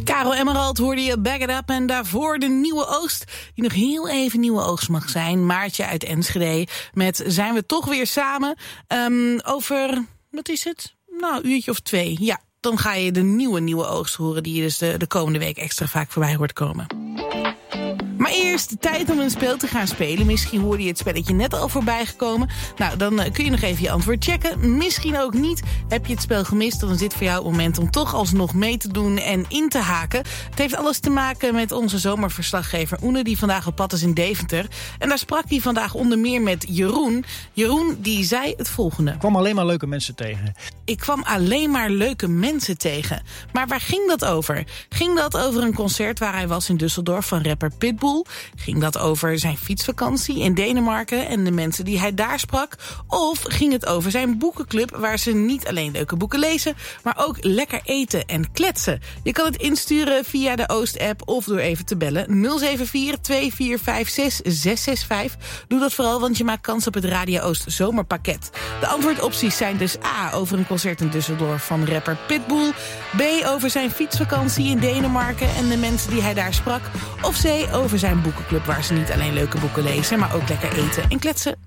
Karel Emerald hoorde je Back It Up en daarvoor de Nieuwe Oost, die nog heel even Nieuwe Oogst mag zijn. Maartje uit Enschede met Zijn we toch weer samen? Over, wat is het? Nou, een uurtje of 2. Ja, dan ga je de Nieuwe Oogst horen die je dus de komende week extra vaak voorbij hoort komen. Maar eerst tijd om een spel te gaan spelen. Misschien hoorde je het spelletje net al voorbij gekomen. Nou, dan kun je nog even je antwoord checken. Misschien ook niet. Heb je het spel gemist, dan is dit voor jou het moment om toch alsnog mee te doen en in te haken. Het heeft alles te maken met onze zomerverslaggever Oene, die vandaag op pad is in Deventer. En daar sprak hij vandaag onder meer met Jeroen. Jeroen, die zei het volgende. Ik kwam alleen maar leuke mensen tegen. Ik kwam alleen maar leuke mensen tegen. Maar waar ging dat over? Ging dat over een concert waar hij was in Düsseldorf van rapper Pitbull? Ging dat over zijn fietsvakantie in Denemarken en de mensen die hij daar sprak? Of ging het over zijn boekenclub waar ze niet alleen leuke boeken lezen, maar ook lekker eten en kletsen? Je kan het insturen via de Oost-app of door even te bellen 074 2456 665. Doe dat vooral, want je maakt kans op het Radio Oost zomerpakket. De antwoordopties zijn dus A, over een concert in Düsseldorf van rapper Pitbull, B, over zijn fietsvakantie in Denemarken en de mensen die hij daar sprak, of C, over zijn boekenclub waar ze niet alleen leuke boeken lezen, maar ook lekker eten en kletsen.